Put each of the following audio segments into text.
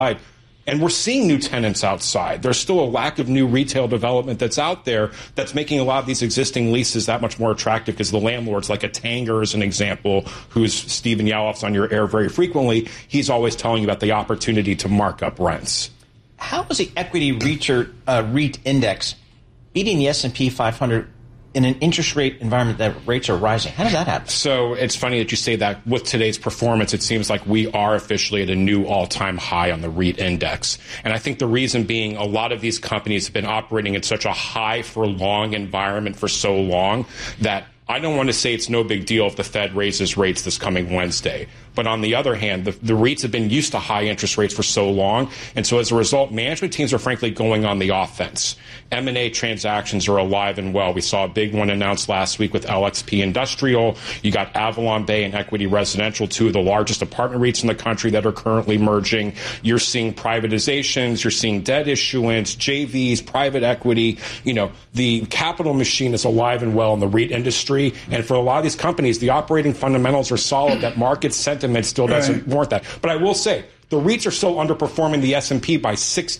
And we're seeing new tenants outside. There's still a lack of new retail development that's out there that's making a lot of these existing leases that much more attractive because the landlords, like a Tanger as an example, who's Stephen Yalof's on your air very frequently, he's always telling you about the opportunity to mark up rents. How is the equity REIT index beating the S&P 500 in an interest rate environment that rates are rising? How does that happen? So it's funny that you say that. With today's performance, it seems like we are officially at a new all-time high on the REIT index. And I think the reason being a lot of these companies have been operating in such a high-for-long environment for so long that I don't want to say it's no big deal if the Fed raises rates this coming Wednesday. But on the other hand, the REITs have been used to high interest rates for so long. And so as a result, management teams are frankly going on the offense. M&A transactions are alive and well. We saw a big one announced last week with LXP Industrial. You got Avalon Bay and Equity Residential, two of the largest apartment REITs in the country that are currently merging. You're seeing privatizations. You're seeing debt issuance, JVs, private equity. You know, the capital machine is alive and well in the REIT industry. And for a lot of these companies, the operating fundamentals are solid. That market sentiment still doesn't warrant that. But I will say, the REITs are still underperforming the S&P by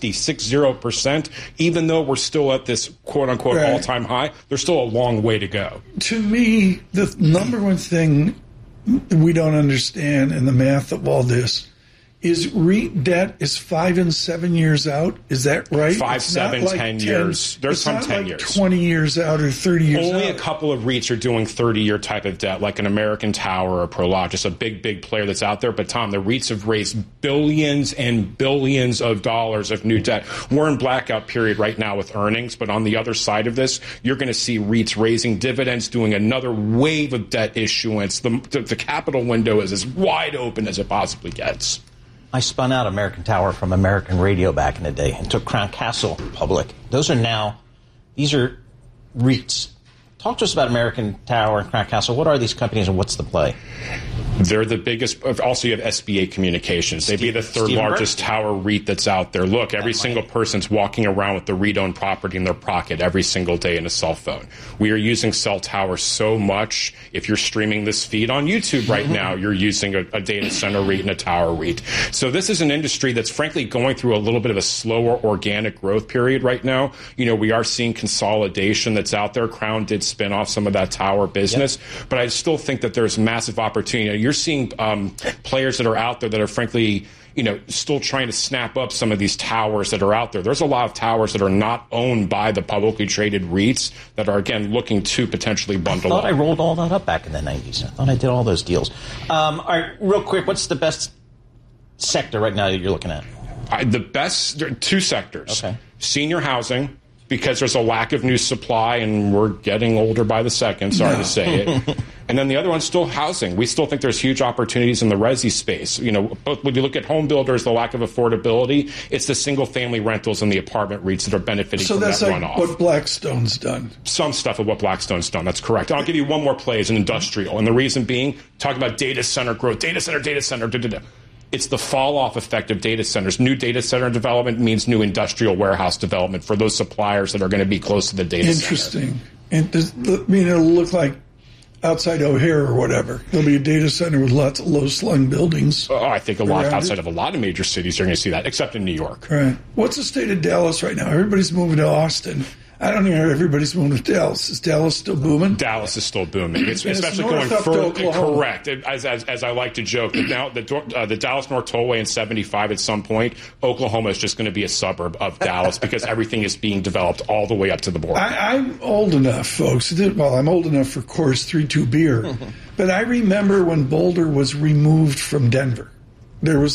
60%, even though we're still at this quote-unquote all-time high. There's still a long way to go. To me, the number one thing we don't understand in the math of all this is REIT debt is 5 and 7 years out. Is that right? 5, 7, 10 years. There's some 10 years. 20 years out or 30 years out. Only a couple of REITs are doing 30-year type of debt, like an American Tower or Prologis, a big player that's out there. But, Tom, the REITs have raised billions and billions of dollars of new debt. We're in blackout period right now with earnings. But on the other side of this, you're going to see REITs raising dividends, doing another wave of debt issuance. The capital window is as wide open as it possibly gets. I spun out American Tower from American Radio back in the day and took Crown Castle public. These are REITs. Talk to us about American Tower and Crown Castle. What are these companies and what's the play? They're the biggest. Also, you have SBA Communications. They'd be the third largest tower REIT that's out there. Look, every single person's walking around with the REIT-owned property in their pocket every single day in a cell phone. We are using cell towers so much. If you're streaming this feed on YouTube right now, you're using a data center REIT and a tower REIT. So this is an industry that's frankly going through a little bit of a slower organic growth period right now. You know, we are seeing consolidation that's out there. Crown did spin off some of that tower business, but I still think that there's massive opportunity. You're seeing players that are out there that are frankly, you know, still trying to snap up some of these towers that are out there. There's a lot of towers that are not owned by the publicly traded REITs that are, again, looking to potentially bundle up. I rolled all that up back in the 90s. I thought I did all those deals. All right, real quick, what's the best sector right now that you're looking at? The best, there are two sectors. Okay. Senior housing, because there's a lack of new supply and we're getting older by the second, sorry to say it. And then the other one's still housing. We still think there's huge opportunities in the resi space. You know, both when you look at home builders, the lack of affordability, it's the single-family rentals and the apartment REITs that are benefiting from that runoff. So that's like what Blackstone's done. Some stuff of what Blackstone's done. That's correct. And I'll give you one more play as an industrial. And the reason being, talking about data center growth, data center. It's the fall-off effect of data centers. New data center development means new industrial warehouse development for those suppliers that are going to be close to the data center. Interesting. And it'll look like outside O'Hare or whatever. There'll be a data center with lots of low-slung buildings. I think outside of a lot of major cities, you're going to see that, except in New York. Right. What's the state of Dallas right now? Everybody's moving to Austin. I don't hear everybody's moving to Dallas. Is Dallas still booming? Dallas is still booming. It's especially going further. Correct. As I like to joke, now the Dallas North Tollway in 75 at some point, Oklahoma is just going to be a suburb of Dallas because everything is being developed all the way up to the border. I'm old enough, folks. Well, I'm old enough for Coors 3-2 beer. But I remember when Boulder was removed from Denver. There was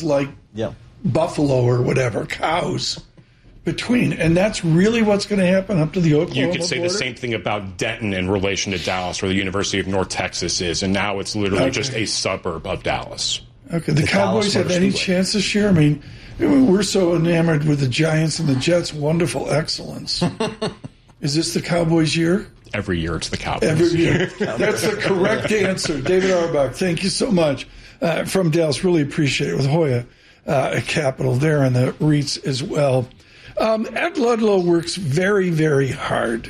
buffalo or whatever, cows between, and that's really what's going to happen up to the Oklahoma You could say border? The same thing about Denton in relation to Dallas, where the University of North Texas is, and now it's literally just a suburb of Dallas. Okay, the Cowboys have any chance this year? I mean, we're so enamored with the Giants and the Jets' wonderful excellence. Is this the Cowboys' year? Every year it's the Cowboys. Every year. That's the correct answer. David Auerbach, thank you so much. From Dallas, really appreciate it. With Hoya Capital there and the REITs as well. Ed Ludlow works very, very hard.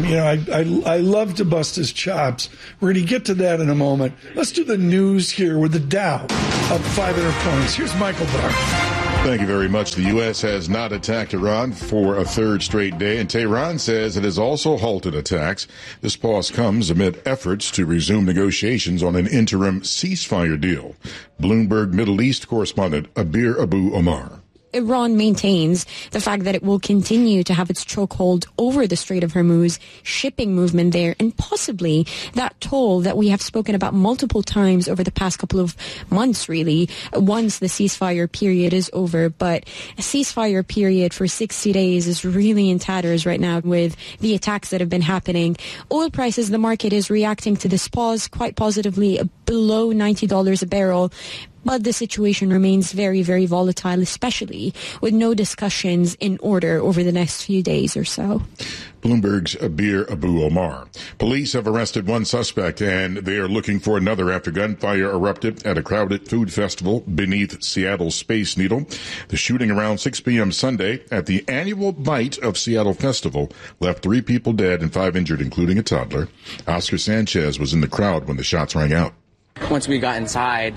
I love to bust his chops. We're going to get to that in a moment. Let's do the news here with the Dow up 500 points. Here's Michael Barr. Thank you very much. The U.S. has not attacked Iran for a third straight day, and Tehran says it has also halted attacks. This pause comes amid efforts to resume negotiations on an interim ceasefire deal. Bloomberg Middle East correspondent Abir Abu Omar. Iran maintains the fact that it will continue to have its chokehold over the Strait of Hormuz, shipping movement there, and possibly that toll that we have spoken about multiple times over the past couple of months, really, once the ceasefire period is over. But a ceasefire period for 60 days is really in tatters right now with the attacks that have been happening. Oil prices, the market is reacting to this pause quite positively, below $90 a barrel. But the situation remains very, very volatile, especially with no discussions in order over the next few days or so. Bloomberg's Abir Abu Omar. Police have arrested one suspect, and they are looking for another after gunfire erupted at a crowded food festival beneath Seattle's Space Needle. The shooting around 6 p.m. Sunday at the annual Bite of Seattle Festival left 3 people dead and 5 injured, including a toddler. Oscar Sanchez was in the crowd when the shots rang out. Once we got inside,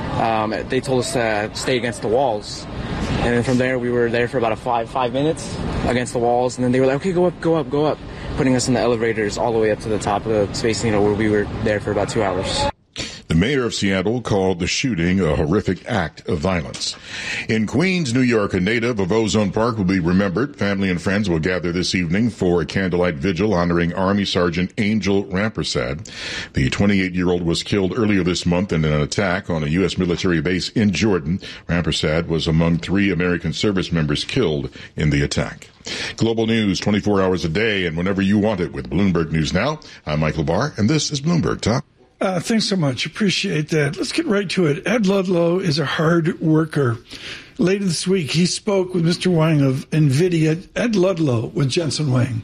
they told us to stay against the walls. And then from there, we were there for about 5 minutes against the walls. And then they were like, okay, go up, putting us in the elevators all the way up to the top of the Space Needle, where we were there for about 2 hours. The mayor of Seattle called the shooting a horrific act of violence. In Queens, New York, a native of Ozone Park will be remembered. Family and friends will gather this evening for a candlelight vigil honoring Army Sergeant Angel Rampersad. The 28-year-old was killed earlier this month in an attack on a U.S. military base in Jordan. Rampersad was among 3 American service members killed in the attack. Global news 24 hours a day and whenever you want it with Bloomberg News Now. I'm Michael Barr, and this is Bloomberg Talk. Thanks so much. Appreciate that. Let's get right to it. Ed Ludlow is a hard worker. Later this week, he spoke with Mr. Wang of NVIDIA. Ed Ludlow with Jensen Wang.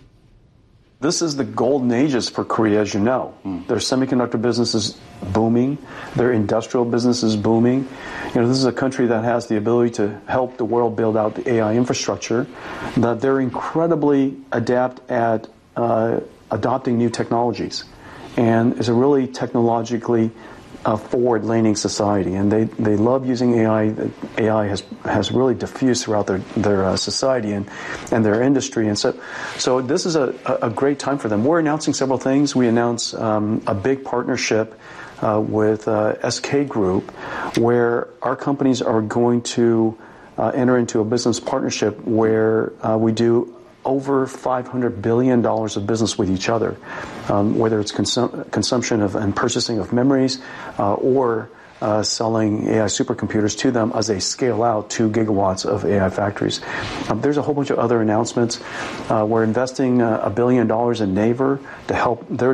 This is the golden ages for Korea, as you know. Their semiconductor business is booming. Their industrial business is booming. You know, this is a country that has the ability to help the world build out the AI infrastructure, that they're incredibly adept at adopting new technologies, and is a really technologically forward-leaning society, and they love using AI. AI has really diffused throughout their society and their industry, and so this is a great time for them. We're announcing several things. We announced a big partnership with SK Group, where our companies are going to enter into a business partnership where we do over $500 billion of business with each other, whether it's consumption of and purchasing of memories or selling AI supercomputers to them as they scale out 2 gigawatts of AI factories. There's a whole bunch of other announcements. We're investing $1 billion in Naver to help. They're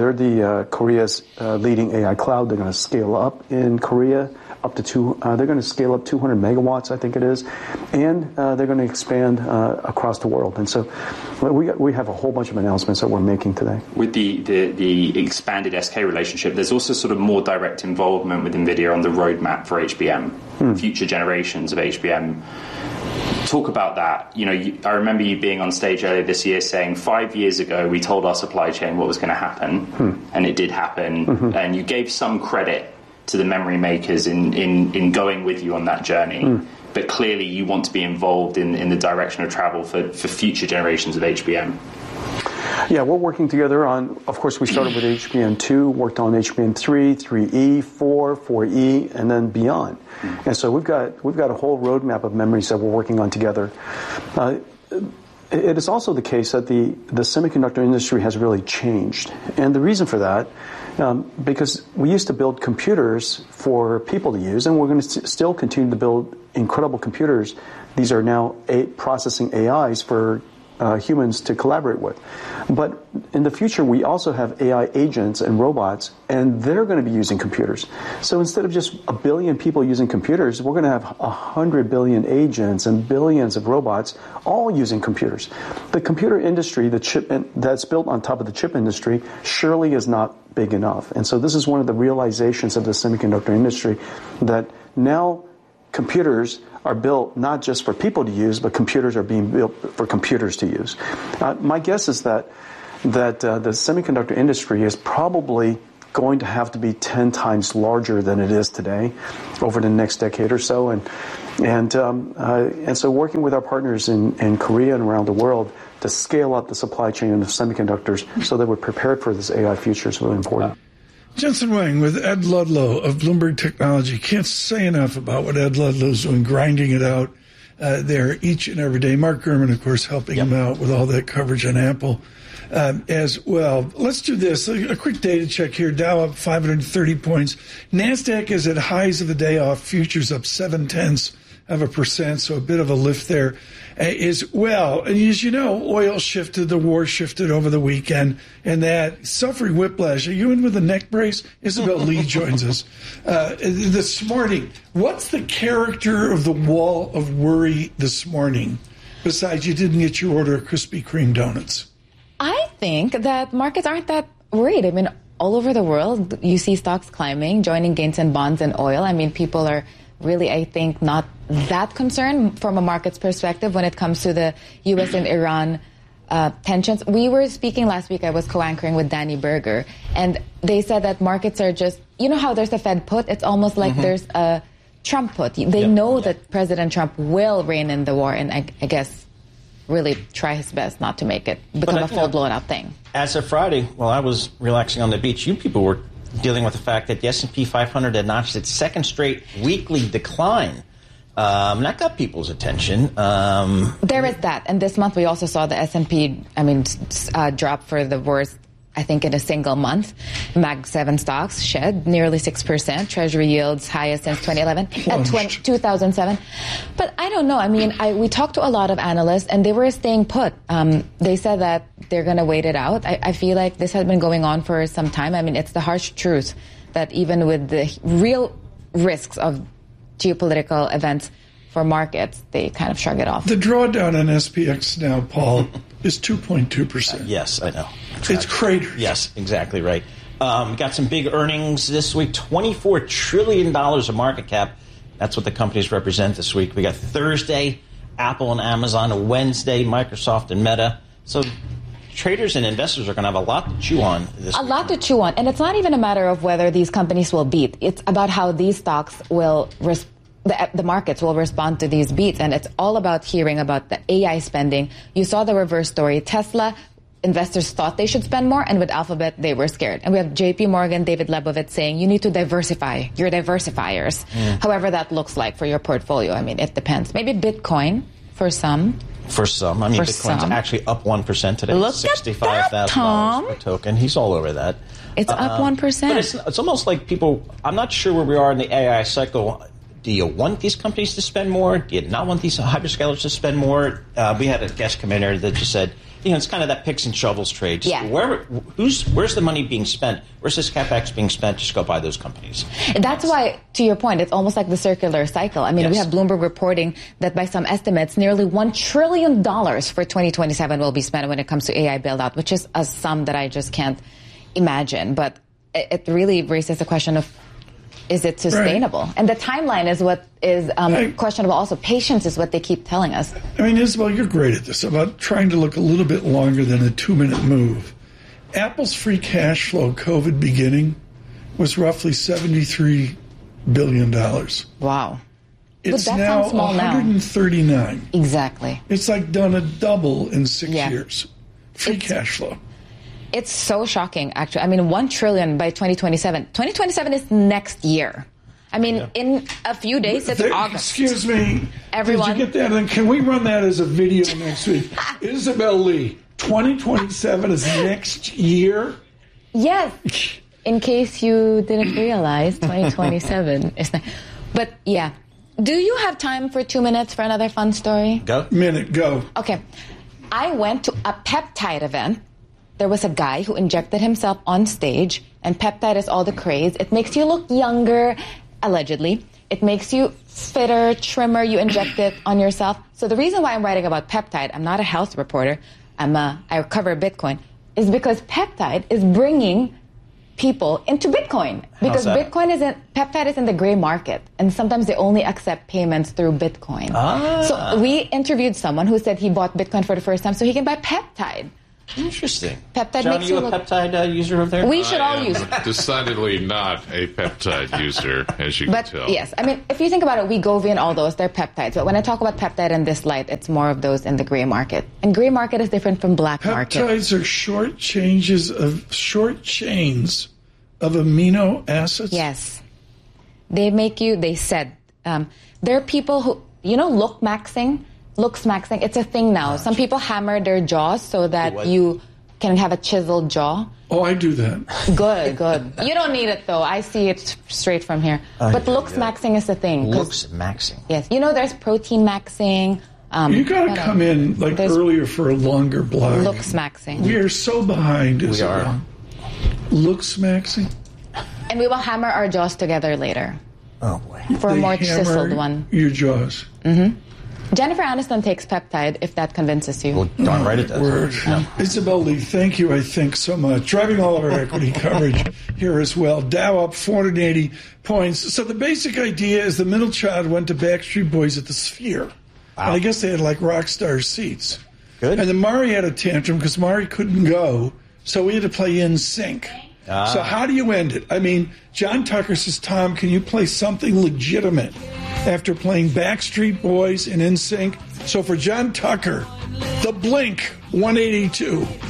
the Korea's leading AI cloud. They're going to scale up in Korea. They're going to scale up 200 megawatts, I think it is, and they're going to expand across the world. And so we have a whole bunch of announcements that we're making today. With the expanded SK relationship, there's also sort of more direct involvement with NVIDIA on the roadmap for HBM, future generations of HBM. Talk about that. You know, I remember you being on stage earlier this year saying 5 years ago we told our supply chain what was going to happen, and it did happen, and you gave some credit to the memory makers in going with you on that journey. But clearly you want to be involved in the direction of travel for future generations of HBM. Yeah, we're working together on, of course, we started with HBM2, worked on HBM3, 3E, 4, 4E, and then beyond. And so we've got a whole roadmap of memories that we're working on together. It is also the case that the semiconductor industry has really changed. And the reason for that, because we used to build computers for people to use, and we're going to still continue to build incredible computers. These are now processing AIs for humans to collaborate with. But in the future, we also have AI agents and robots, and they're going to be using computers. So instead of just 1 billion people using computers, we're going to have 100 billion agents and billions of robots all using computers. The computer industry, the chip that's built on top of the chip industry, surely is not big enough. And so this is one of the realizations of the semiconductor industry, that now computers are built not just for people to use, but computers are being built for computers to use. My guess is that the semiconductor industry is probably going to have to be 10 times larger than it is today over the next decade or so. And And so working with our partners in Korea and around the world to scale up the supply chain of semiconductors so that we're prepared for this AI future is really important. Jensen Huang with Ed Ludlow of Bloomberg Technology. Can't say enough about what Ed Ludlow's doing, grinding it out there each and every day. Mark Gurman, of course, helping him out with all that coverage on Apple as well. Let's do this. A quick data check here. Dow up 530 points. NASDAQ is at highs of the day off. Futures up 0.7%, so a bit of a lift there as well. And as you know, oil shifted, the war shifted over the weekend, and that suffering whiplash. Are you in with a neck brace? Isabel Lee joins us this morning. What's the character of the wall of worry this morning, besides you didn't get your order of Krispy Kreme donuts? I think that markets aren't that worried. I mean, all over the world, you see stocks climbing, joining gains in bonds and oil. I mean, people are really, I think, not that concerned from a market's perspective when it comes to the U.S. and Iran tensions. We were speaking last week, I was co-anchoring with Danny Berger, and they said that markets are just, you know how there's a Fed put? It's almost like there's a Trump put. They know that President Trump will rein in the war, and I guess really try his best not to make it become a full-blown out thing. As of Friday, while I was relaxing on the beach, you people were dealing with the fact that the S&P 500 had notched its second straight weekly decline. That got people's attention. There is that. And this month we also saw the S&P, drop for the worst, I think, in a single month. Mag 7 stocks shed nearly 6%. Treasury yields highest since 2007. But I don't know. I mean, we talked to a lot of analysts, and they were staying put. They said that they're going to wait it out. I feel like this has been going on for some time. I mean, it's the harsh truth that even with the real risks of geopolitical events for markets, they kind of shrug it off. The drawdown on SPX now, Paul, is 2.2%. Yes, I know. Exactly. It's cratered. Yes, exactly right. We got some big earnings this week. $24 trillion of market cap. That's what the companies represent this week. We got Thursday, Apple and Amazon. Wednesday, Microsoft and Meta. So traders and investors are going to have a lot to chew on this week. A lot to chew on. And it's not even a matter of whether these companies will beat. It's about how these stocks will the markets will respond to these beats. And it's all about hearing about the AI spending. You saw the reverse story. Tesla, investors thought they should spend more, and with Alphabet, they were scared. And we have JP Morgan, David Lebovitz saying you need to diversify your diversifiers, however that looks like for your portfolio. I mean, it depends. Maybe Bitcoin for some. For some. I mean, Bitcoin's actually up 1% today. Look at that, Tom. $65,000 per token. He's all over that. It's up 1%. But it's almost like people, I'm not sure where we are in the AI cycle. Do you want these companies to spend more? Do you not want these hyperscalers to spend more? We had a guest come in here that just said, it's kind of that picks and shovels trade. Just where's the money being spent? Where's this CapEx being spent? Just go buy those companies. That's why, to your point, it's almost like the circular cycle. I mean, we have Bloomberg reporting that by some estimates, nearly $1 trillion for 2027 will be spent when it comes to AI build-out, which is a sum that I just can't imagine. But it really raises the question of, is it sustainable? Right. And the timeline is what is questionable also. Patience is what they keep telling us. I mean, Isabel, you're great at this, about trying to look a little bit longer than a 2-minute move. Apple's free cash flow, COVID beginning, was roughly $73 billion. Wow. It's now 139. Now. Exactly. It's like done a double in 6 years. Free cash flow. It's so shocking, actually. I mean, $1 trillion by 2027. 2027 is next year. I mean, in a few days, it's August. Excuse me. Everyone. Did you get that? And can we run that as a video next week? Isabel Lee, 2027 is next year? Yes. In case you didn't realize, 2027 is next. But, yeah. Do you have time for 2 minutes for another fun story? Go. Minute, go. Okay. I went to a peptide event. There was a guy who injected himself on stage, and peptide is all the craze. It makes you look younger, allegedly. It makes you fitter, trimmer. You inject it on yourself. So the reason why I'm writing about peptide, I'm not a health reporter, I cover Bitcoin, is because peptide is bringing people into Bitcoin. Because peptide is in the gray market, and sometimes they only accept payments through Bitcoin. So we interviewed someone who said he bought Bitcoin for the first time so he can buy peptide. Interesting. Peptide John, makes are you you a look... peptide user over there? We should all use it. Decidedly not a peptide user, as you can tell. Yes, I mean, if you think about it, Wegovy and all those, they're peptides. But when I talk about peptide in this light, it's more of those in the gray market. And gray market is different from black market. Peptides are short chains of amino acids? Yes. They said, there are people who, looks maxing, it's a thing now. Some people hammer their jaws so that you can have a chiseled jaw. Oh, I do that. Good. You don't need it, though. I see it straight from here. But looks maxing is the thing. Looks maxing. Yes. There's protein maxing. You got to come in earlier for a longer block. Looks maxing. We are so behind. We are. Looks maxing. And we will hammer our jaws together later. Oh, boy. For a more chiseled one. Your jaws. Mm-hmm. Jennifer Aniston takes peptide, if that convinces you. Well, darn right it does. Word. No. Isabel Lee, thank you, I think, so much. Driving all of our equity coverage here as well. Dow up 480 points. So the basic idea is the middle child went to Backstreet Boys at the Sphere. Wow. I guess they had rock star seats. Good. And then Mari had a tantrum because Mari couldn't go, so we had to play NSYNC. So how do you end it? I mean, John Tucker says, Tom, can you play something legitimate after playing Backstreet Boys and NSYNC? So for John Tucker, the Blink 182.